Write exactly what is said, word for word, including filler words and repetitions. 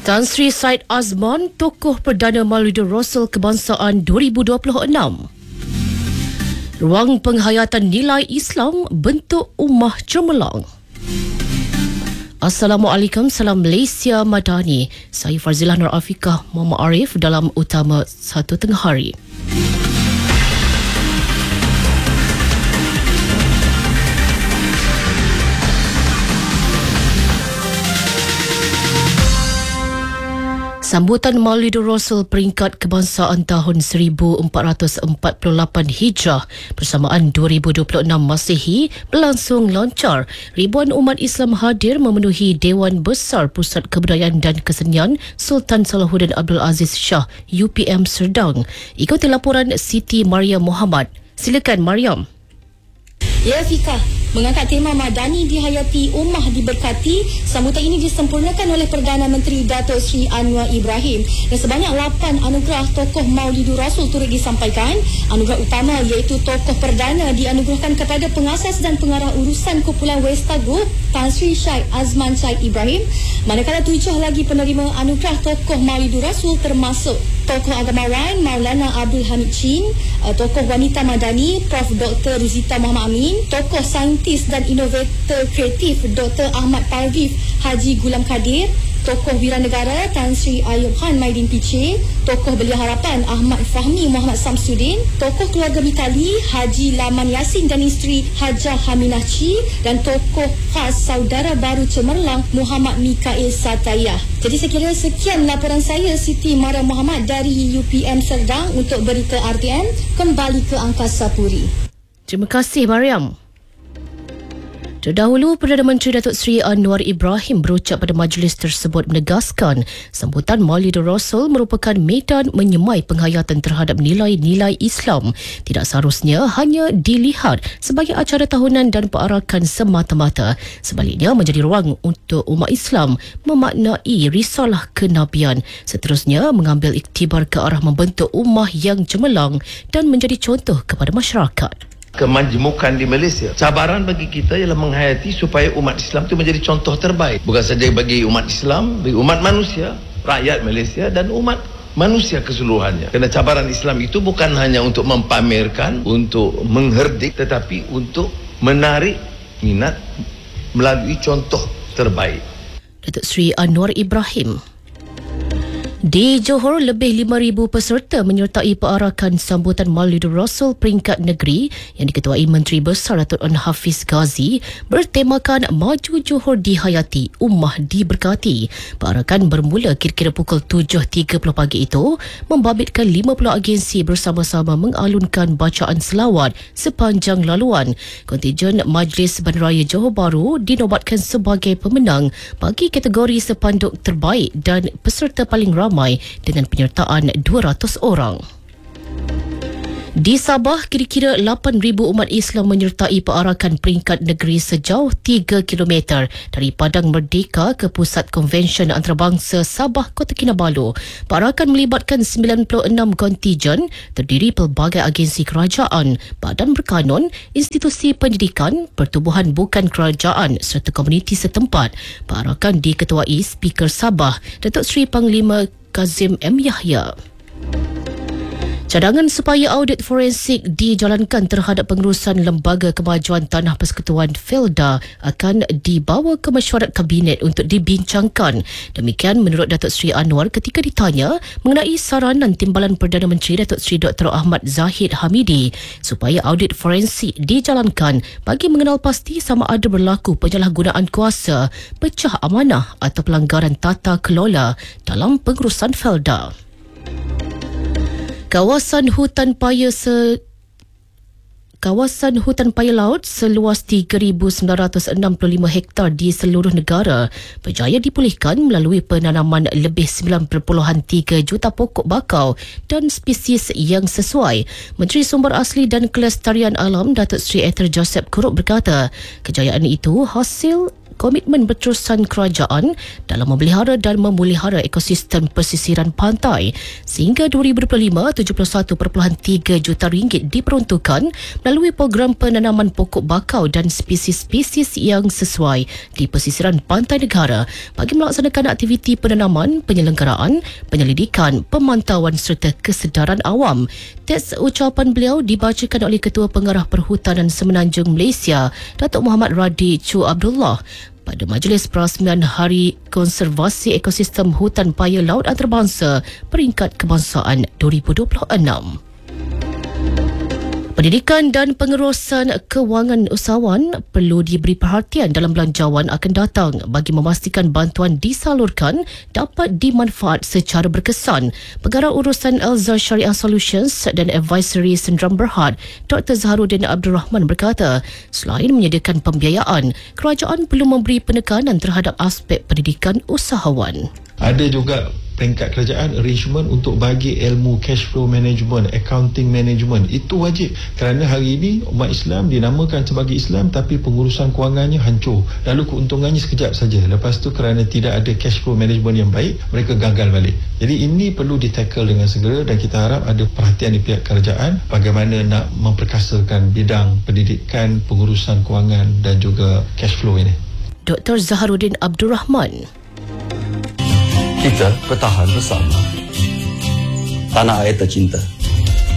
Tan Sri Syed Azman, tokoh Perdana Maulidur Rasul Kebangsaan dua ribu dua puluh enam. Ruang penghayatan nilai Islam bentuk ummah cemerlang. Assalamualaikum, salam Malaysia Madani. Saya Farzilah Nur Afiqah Muhammad Arif dalam Utama Satu Tengah Hari. Sambutan Maulidur Rasul peringkat kebangsaan tahun seribu empat ratus empat puluh lapan Hijrah bersamaan dua ribu dua puluh enam Masihi berlangsung lancar. Ribuan umat Islam hadir memenuhi Dewan Besar Pusat Kebudayaan dan Kesenian Sultan Salahuddin Abdul Aziz Shah U P M Serdang. Ikuti laporan Siti Mariam Muhammad. Silakan Mariam. Ya, Fika. Mengangkat tema Madani dihayati, ummah diberkati. Sambutan ini disempurnakan oleh Perdana Menteri Datuk Seri Anwar Ibrahim dan sebanyak lapan anugerah tokoh Maulidur Rasul turut disampaikan. Anugerah utama iaitu tokoh perdana dianugerahkan kepada pengasas dan pengarah urusan kumpulan Westa Group Tan Sri Syed Azman Syed Ibrahim, manakala tujuh lagi penerima anugerah tokoh Maulidur Rasul termasuk tokoh agamawan Maulana Abdul Hamid Chin, tokoh wanita Madani Prof Doktor Ruzita Muhammad Amin, tokoh saintis dan inovator kreatif Doktor Ahmad Parvif Haji Gulam Kadir, tokoh wiranegara Tan Sri Ayub Khan Maidin Piche, tokoh Belia Harapan Ahmad Fahmi Muhammad Samsudin, tokoh keluarga Mitali Haji Laman Yasin dan isteri Hajah Haminah Chi, dan tokoh khas saudara baru cemerlang Muhammad Mikail Satayah. Jadi saya kira sekian laporan saya, Siti Mariam Muhammad dari U P M Serdang untuk berita R T M. Kembali ke Angkasa Puri. Terima kasih Mariam. Terdahulu, Perdana Menteri Datuk Seri Anwar Ibrahim berucap pada majlis tersebut menegaskan sambutan Maulidur Rasul merupakan medan menyemai penghayatan terhadap nilai-nilai Islam. Tidak seharusnya hanya dilihat sebagai acara tahunan dan perarakan semata-mata. Sebaliknya, menjadi ruang untuk umat Islam memaknai risalah kenabian. Seterusnya, mengambil iktibar ke arah membentuk ummah yang cemerlang dan menjadi contoh kepada masyarakat. Kemajmukan di Malaysia, cabaran bagi kita ialah menghayati supaya umat Islam itu menjadi contoh terbaik, bukan saja bagi umat Islam, bagi umat manusia, rakyat Malaysia dan umat manusia keseluruhannya. Kerana cabaran Islam itu bukan hanya untuk mempamerkan, untuk mengherdik, tetapi untuk menarik minat melalui contoh terbaik. Datuk Seri Anwar Ibrahim. Di Johor, lebih lima ribu peserta menyertai perarakan sambutan Maulidur Rasul peringkat negeri yang diketuai Menteri Besar Datuk An Hafiz Ghazi bertemakan Maju Johor dihayati, ummah diberkati. Perarakan bermula kira-kira pukul tujuh tiga puluh pagi itu membabitkan lima puluh agensi bersama-sama mengalunkan bacaan selawat sepanjang laluan. Kontijen Majlis Bandaraya Johor Bahru dinobatkan sebagai pemenang bagi kategori sepanduk terbaik dan peserta paling ramai dengan penyertaan dua ratus orang. Di Sabah, kira-kira lapan ribu umat Islam menyertai perarakan peringkat negeri sejauh tiga kilometer dari Padang Merdeka ke Pusat Konvensyen Antarabangsa Sabah, Kota Kinabalu. Perarakan melibatkan sembilan puluh enam kontijen terdiri pelbagai agensi kerajaan, badan berkanun, institusi pendidikan, pertubuhan bukan kerajaan serta komuniti setempat. Perarakan diketuai Speaker Sabah, Datuk Seri Panglima Kazim M. Yahya. Cadangan supaya audit forensik dijalankan terhadap pengurusan Lembaga Kemajuan Tanah Persekutuan Felda akan dibawa ke mesyuarat Kabinet untuk dibincangkan. Demikian menurut Datuk Seri Anwar ketika ditanya mengenai saranan Timbalan Perdana Menteri Datuk Seri Doktor Ahmad Zahid Hamidi supaya audit forensik dijalankan bagi mengenal pasti sama ada berlaku penyalahgunaan kuasa, pecah amanah atau pelanggaran tata kelola dalam pengurusan Felda. Kawasan hutan paya se Kawasan hutan paya laut seluas tiga ribu sembilan ratus enam puluh lima hektar di seluruh negara berjaya dipulihkan melalui penanaman lebih sembilan perpuluhan tiga juta pokok bakau dan spesies yang sesuai. Menteri Sumber Asli dan Kelestarian Alam Datuk Seri Ether Joseph Kurup berkata, kejayaan itu hasil komitmen berterusan kerajaan dalam memelihara dan memulihara ekosistem pesisiran pantai. Sehingga dua ribu dua puluh lima, tujuh puluh satu perpuluhan tiga juta ringgit diperuntukkan melalui program penanaman pokok bakau dan spesies-spesies yang sesuai di pesisiran pantai negara bagi melaksanakan aktiviti penanaman, penyelenggaraan, penyelidikan, pemantauan serta kesedaran awam. Teks ucapan beliau dibacakan oleh Ketua Pengarah Perhutanan Semenanjung Malaysia, Datuk Muhammad Radi Chu Abdullah, pada Majlis Perasmian Hari Konservasi Ekosistem Hutan Paya Laut Antarabangsa Peringkat Kebangsaan dua ribu dua puluh enam. Pendidikan dan pengurusan kewangan usahawan perlu diberi perhatian dalam belanjawan akan datang bagi memastikan bantuan disalurkan dapat dimanfaat secara berkesan. Pengarah Urusan Elza Syariah Solutions dan Advisory Sendram Berhad, Doktor Zaharuddin Abdul Rahman berkata, selain menyediakan pembiayaan, kerajaan perlu memberi penekanan terhadap aspek pendidikan usahawan. Ada juga peringkat kerajaan arrangement untuk bagi ilmu cash flow management, accounting management. Itu wajib kerana hari ini umat Islam dinamakan sebagai Islam tapi pengurusan kewangannya hancur. Lalu keuntungannya sekejap saja. Lepas tu kerana tidak ada cash flow management yang baik, mereka gagal balik. Jadi ini perlu ditackle dengan segera dan kita harap ada perhatian di pihak kerajaan bagaimana nak memperkasakan bidang pendidikan, pengurusan kewangan dan juga cash flow ini. Doktor Zaharuddin Abdul Rahman. Kita bertahan bersama. Tanah air tercinta.